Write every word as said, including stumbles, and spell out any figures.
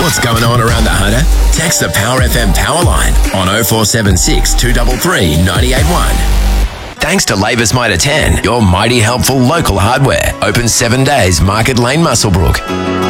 What's going on around the Hunter? Text the Power F M power line on oh four seven six, two three three, nine eight one. Thanks to Labour's Mitre ten, your mighty helpful local hardware. Open seven days, Market Lane, Muswellbrook.